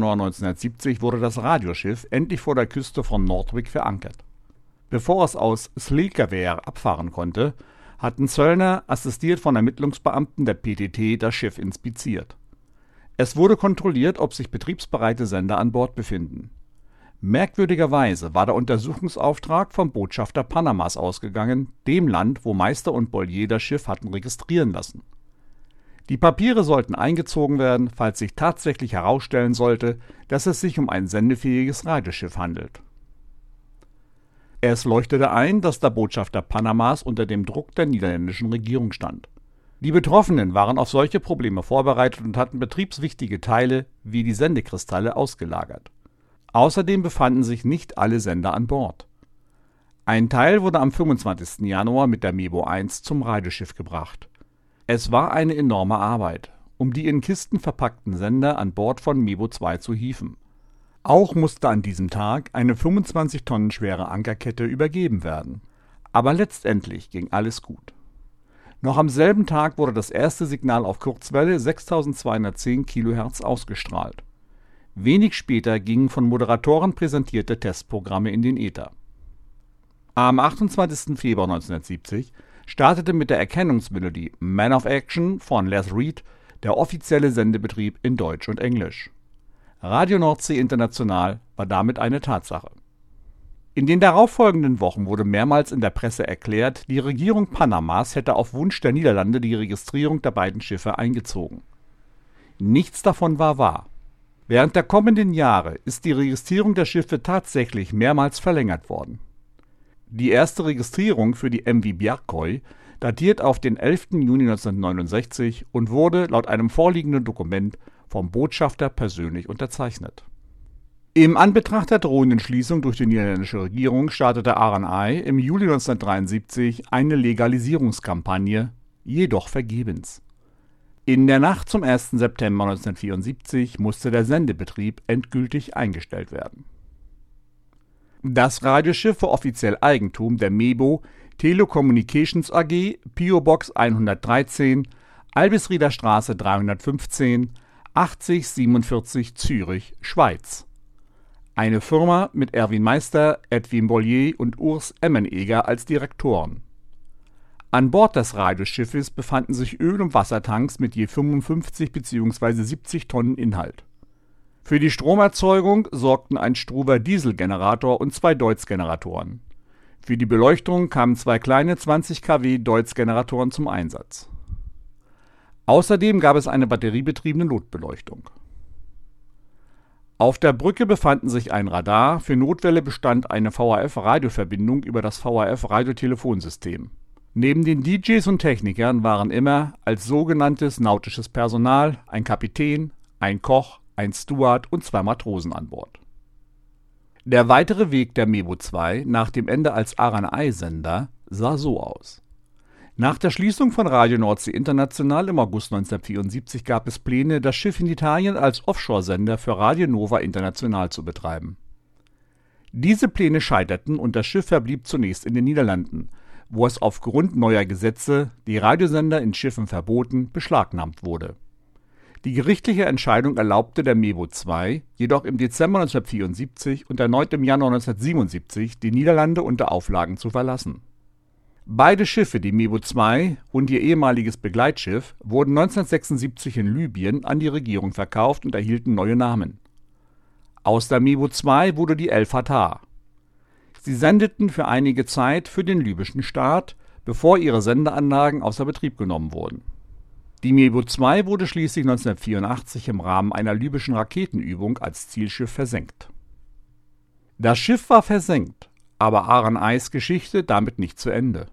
Januar 1970 wurde das Radioschiff endlich vor der Küste von Nordwijk verankert. Bevor es aus Sleekerweer abfahren konnte, hatten Zöllner, assistiert von Ermittlungsbeamten der PTT, das Schiff inspiziert. Es wurde kontrolliert, ob sich betriebsbereite Sender an Bord befinden. Merkwürdigerweise war der Untersuchungsauftrag vom Botschafter Panamas ausgegangen, dem Land, wo Meister und Bollier das Schiff hatten registrieren lassen. Die Papiere sollten eingezogen werden, falls sich tatsächlich herausstellen sollte, dass es sich um ein sendefähiges Radioschiff handelt. Es leuchtete ein, dass der Botschafter Panamas unter dem Druck der niederländischen Regierung stand. Die Betroffenen waren auf solche Probleme vorbereitet und hatten betriebswichtige Teile wie die Sendekristalle ausgelagert. Außerdem befanden sich nicht alle Sender an Bord. Ein Teil wurde am 25. Januar mit der Mebo 1 zum Radioschiff gebracht. Es war eine enorme Arbeit, um die in Kisten verpackten Sender an Bord von Mebo 2 zu hieven. Auch musste an diesem Tag eine 25 Tonnen schwere Ankerkette übergeben werden. Aber letztendlich ging alles gut. Noch am selben Tag wurde das erste Signal auf Kurzwelle 6210 kHz ausgestrahlt. Wenig später gingen von Moderatoren präsentierte Testprogramme in den Äther. Am 28. Februar 1970 startete mit der Erkennungsmelodie Man of Action von Les Reed der offizielle Sendebetrieb in Deutsch und Englisch. Radio Nordsee International war damit eine Tatsache. In den darauffolgenden Wochen wurde mehrmals in der Presse erklärt, die Regierung Panamas hätte auf Wunsch der Niederlande die Registrierung der beiden Schiffe eingezogen. Nichts davon war wahr. Während der kommenden Jahre ist die Registrierung der Schiffe tatsächlich mehrmals verlängert worden. Die erste Registrierung für die MV Bjarkøy datiert auf den 11. Juni 1969 und wurde laut einem vorliegenden Dokument vom Botschafter persönlich unterzeichnet. Im Anbetracht der drohenden Schließung durch die niederländische Regierung startete RNI im Juli 1973 eine Legalisierungskampagne, jedoch vergebens. In der Nacht zum 1. September 1974 musste der Sendebetrieb endgültig eingestellt werden. Das Radioschiff war offiziell Eigentum der Mebo Telecommunications AG, PO Box 113, Albisrieder Straße 315, 8047 Zürich, Schweiz. Eine Firma mit Erwin Meister, Edwin Bollier und Urs Emmenegger als Direktoren. An Bord des Radioschiffes befanden sich Öl- und Wassertanks mit je 55 bzw. 70 Tonnen Inhalt. Für die Stromerzeugung sorgten ein Struver Dieselgenerator und 2 Deutz-Generatoren. Für die Beleuchtung kamen 2 kleine 20 kW Deutz-Generatoren zum Einsatz. Außerdem gab es eine batteriebetriebene Notbeleuchtung. Auf der Brücke befanden sich ein Radar, für Notfälle bestand eine VHF-Radioverbindung über das VHF-Radiotelefonsystem. Neben den DJs und Technikern waren immer als sogenanntes nautisches Personal ein Kapitän, ein Koch, ein Steward und 2 Matrosen an Bord. Der weitere Weg der Mebo 2 nach dem Ende als RNI-Sender sah so aus. Nach der Schließung von Radio Nordsee International im August 1974 gab es Pläne, das Schiff in Italien als Offshore-Sender für Radio Nova International zu betreiben. Diese Pläne scheiterten und das Schiff verblieb zunächst in den Niederlanden, wo es aufgrund neuer Gesetze, die Radiosender in Schiffen verboten, beschlagnahmt wurde. Die gerichtliche Entscheidung erlaubte der Mebo 2 jedoch im Dezember 1974 und erneut im Januar 1977 die Niederlande unter Auflagen zu verlassen. Beide Schiffe, die Mebo 2 und ihr ehemaliges Begleitschiff, wurden 1976 in Libyen an die Regierung verkauft und erhielten neue Namen. Aus der Mebo 2 wurde die El Fatah. Sie sendeten für einige Zeit für den libyschen Staat, bevor ihre Sendeanlagen außer Betrieb genommen wurden. Die Mebo 2 wurde schließlich 1984 im Rahmen einer libyschen Raketenübung als Zielschiff versenkt. Das Schiff war versenkt, aber RNIs Geschichte damit nicht zu Ende.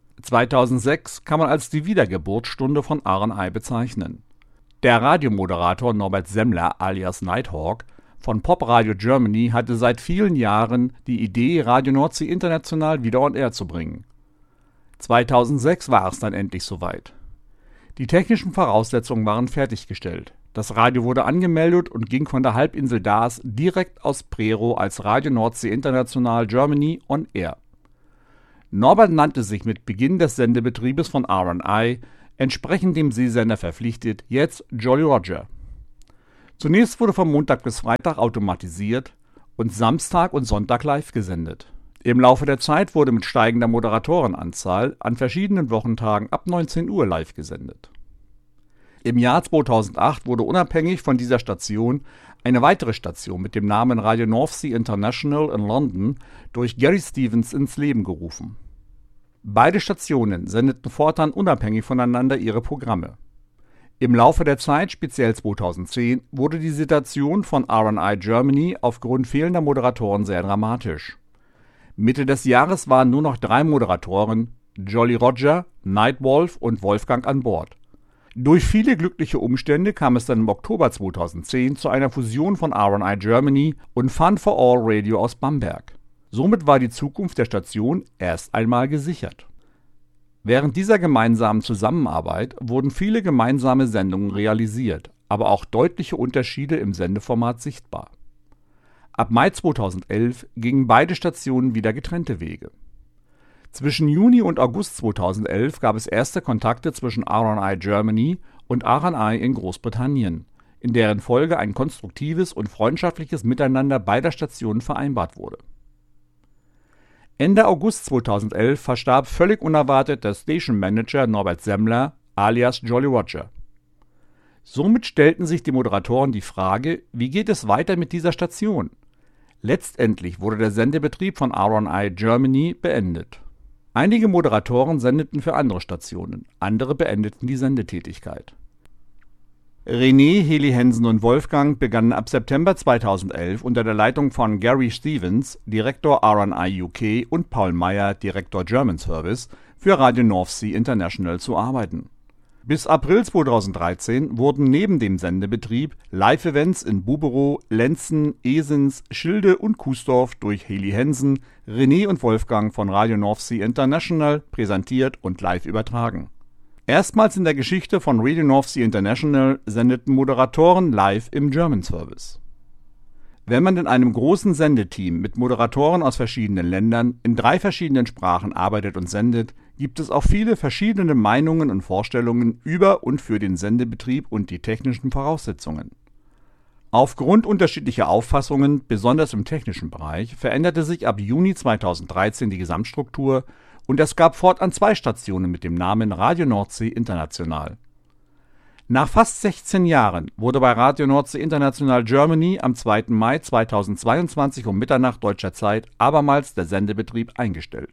2006 kann man als die Wiedergeburtsstunde von RNI bezeichnen. Der Radiomoderator Norbert Semmler alias Nighthawk von Pop Radio Germany hatte seit vielen Jahren die Idee, Radio Nordsee International wieder on air zu bringen. 2006 war es dann endlich soweit. Die technischen Voraussetzungen waren fertiggestellt. Das Radio wurde angemeldet und ging von der Halbinsel Daas direkt aus Prerow als Radio Nordsee International Germany on air. Norbert nannte sich mit Beginn des Sendebetriebes von RNI, entsprechend dem Seesender verpflichtet, jetzt Jolly Roger. Zunächst wurde von Montag bis Freitag automatisiert und Samstag und Sonntag live gesendet. Im Laufe der Zeit wurde mit steigender Moderatorenanzahl an verschiedenen Wochentagen ab 19 Uhr live gesendet. Im Jahr 2008 wurde unabhängig von dieser Station eine weitere Station mit dem Namen Radio North Sea International in London durch Gary Stevens ins Leben gerufen. Beide Stationen sendeten fortan unabhängig voneinander ihre Programme. Im Laufe der Zeit, speziell 2010, wurde die Situation von RNI Germany aufgrund fehlender Moderatoren sehr dramatisch. Mitte des Jahres waren nur noch 3 Moderatoren, Jolly Roger, Nightwolf und Wolfgang an Bord. Durch viele glückliche Umstände kam es dann im Oktober 2010 zu einer Fusion von RNI Germany und Fun for All Radio aus Bamberg. Somit war die Zukunft der Station erst einmal gesichert. Während dieser gemeinsamen Zusammenarbeit wurden viele gemeinsame Sendungen realisiert, aber auch deutliche Unterschiede im Sendeformat sichtbar. Ab Mai 2011 gingen beide Stationen wieder getrennte Wege. Zwischen Juni und August 2011 gab es erste Kontakte zwischen RNI Germany und RNI in Großbritannien, in deren Folge ein konstruktives und freundschaftliches Miteinander beider Stationen vereinbart wurde. Ende August 2011 verstarb völlig unerwartet der Station Manager Norbert Semmler alias Jolly Roger. Somit stellten sich die Moderatoren die Frage, wie geht es weiter mit dieser Station? Letztendlich wurde der Sendebetrieb von RNI Germany beendet. Einige Moderatoren sendeten für andere Stationen, andere beendeten die Sendetätigkeit. René, Heli Hensen und Wolfgang begannen ab September 2011 unter der Leitung von Gary Stevens, Direktor RNI UK, und Paul Meyer, Direktor German Service, für Radio North Sea International zu arbeiten. Bis April 2013 wurden neben dem Sendebetrieb Live-Events in Buberow, Lenzen, Esens, Schilde und Kuesdorf durch Heli Hensen, René und Wolfgang von Radio North Sea International präsentiert und live übertragen. Erstmals in der Geschichte von Radio North Sea International sendeten Moderatoren live im German Service. Wenn man in einem großen Sendeteam mit Moderatoren aus verschiedenen Ländern in 3 verschiedenen Sprachen arbeitet und sendet, gibt es auch viele verschiedene Meinungen und Vorstellungen über und für den Sendebetrieb und die technischen Voraussetzungen. Aufgrund unterschiedlicher Auffassungen, besonders im technischen Bereich, veränderte sich ab Juni 2013 die Gesamtstruktur und es gab fortan 2 Stationen mit dem Namen Radio Nordsee International. Nach fast 16 Jahren wurde bei Radio Nordsee International Germany am 2. Mai 2022 um Mitternacht deutscher Zeit abermals der Sendebetrieb eingestellt.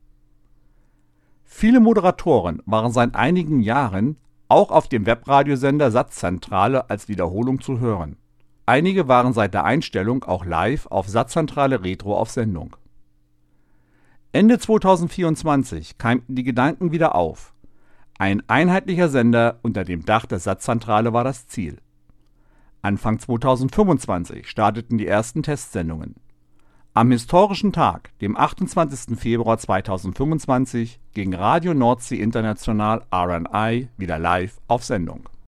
Viele Moderatoren waren seit einigen Jahren auch auf dem Webradiosender Satzzentrale als Wiederholung zu hören. Einige waren seit der Einstellung auch live auf Satzzentrale Retro auf Sendung. Ende 2024 keimten die Gedanken wieder auf. Ein einheitlicher Sender unter dem Dach der Satzzentrale war das Ziel. Anfang 2025 starteten die ersten Testsendungen. Am historischen Tag, dem 28. Februar 2025, ging Radio Nordsee International RNI wieder live auf Sendung.